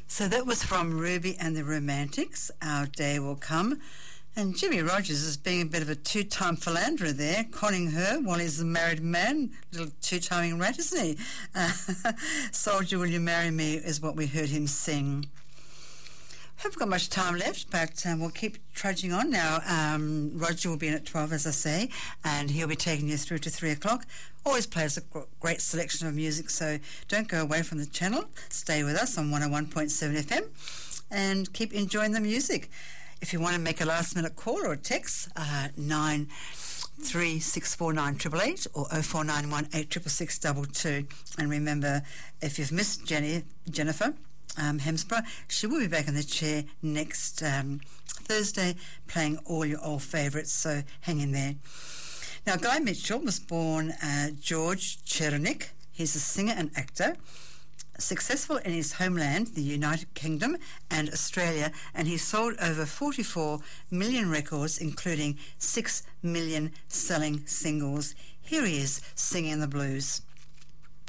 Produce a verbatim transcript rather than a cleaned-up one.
So that was from Ruby and the Romantics, Our Day Will Come. And Jimmy Rogers is being a bit of a two-time philanderer there, conning her while he's a married man. Little two-timing rat, isn't he? Uh, Soldier, Will You Marry Me is what we heard him sing. Haven't got much time left, but um, we'll keep trudging on now. Um, Roger will be in at twelve, as I say, and he'll be taking you through to three o'clock. Always plays a great selection of music, so don't go away from the channel. Stay with us on one oh one point seven F M and keep enjoying the music. If you want to make a last-minute call or a text, uh, nine three six four nine eight eight eight or oh four nine one eight six six six two two. And remember, if you've missed Jenny, Jennifer, Um, Hemsborough, she will be back in the chair next um, Thursday playing all your old favourites, so hang in there. Now, Guy Mitchell was born uh, George Cherenik. He's a singer and actor, successful in his homeland, the United Kingdom and Australia, and he sold over forty-four million records, including six million selling singles. Here he is singing the blues.